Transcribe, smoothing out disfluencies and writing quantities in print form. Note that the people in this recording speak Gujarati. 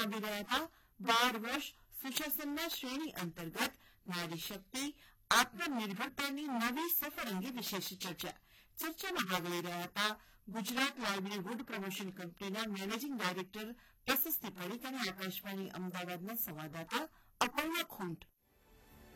સાંભળી રહ્યા હતા 12 વર્ષ સુશાસનના શ્રેણી અંતર્ગત નારી શક્તિ આત્મનિર્ભરતાની નવી સફર અંગે વિશેષ ચર્ચામાં ભાગ લઈ રહ્યા હતા ગુજરાત લાઇવલીહુડ પ્રમોશન કંપનીના મેનેજિંગ ડાયરેક્ટર પ્રશસ્તિ પરીખ અને આકાશવાણી અમદાવાદના સંવાદદાતા અપર્ણા ખૂંટ.